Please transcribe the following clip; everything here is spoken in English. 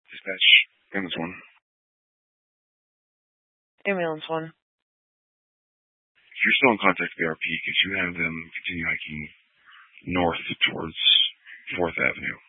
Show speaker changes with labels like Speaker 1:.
Speaker 1: Dispatch, ambulance 1.
Speaker 2: Ambulance 1.
Speaker 1: You're still in contact with the RP. Could you have them continue hiking north towards 4th Avenue?